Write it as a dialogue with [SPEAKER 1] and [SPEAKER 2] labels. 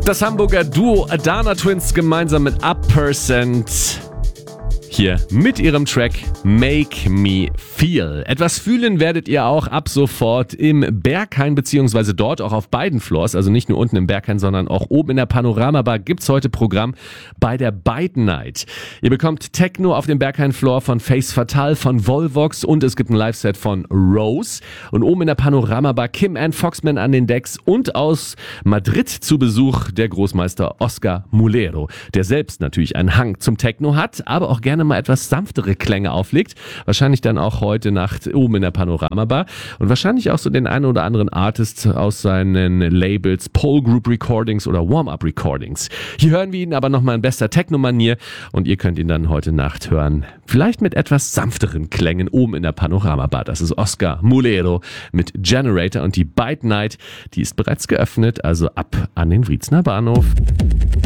[SPEAKER 1] Das Hamburger Duo Adana Twins gemeinsam mit Up% hier mit ihrem Track Make Me Feel. Etwas fühlen werdet ihr auch ab sofort im Berghain, beziehungsweise dort auch auf beiden Floors, also nicht nur unten im Berghain, sondern auch oben in der Panoramabar gibt's heute Programm bei der Bite Night. Ihr bekommt Techno auf dem Berghain-Floor von Face Fatal, von Volvox und es gibt ein Live-Set von Rose. Und oben in der Panoramabar Kim Ann Foxman an den Decks und aus Madrid zu Besuch der Großmeister Oscar Mulero, der selbst natürlich einen Hang zum Techno hat, aber auch gerne mal etwas sanftere Klänge auflegt. Wahrscheinlich dann auch heute Nacht oben in der Panoramabar und wahrscheinlich auch so den einen oder anderen Artist aus seinen Labels Pole Group Recordings oder Warm-Up Recordings. Hier hören wir ihn aber nochmal in bester Techno-Manier und ihr könnt ihn dann heute Nacht hören. Vielleicht mit etwas sanfteren Klängen oben in der Panoramabar. Das ist Oscar Mulero mit Generator und die Bite Night, die ist bereits geöffnet, also ab an den Wriezener Bahnhof.